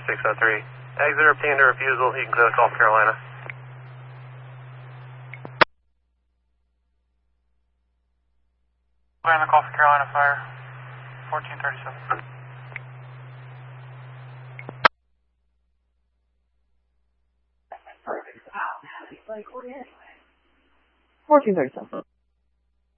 603. Exit obtained a refusal. You can clear the Gulf Carolina. Clearing the Gulf Carolina fire. 1437. Like, what is 1437.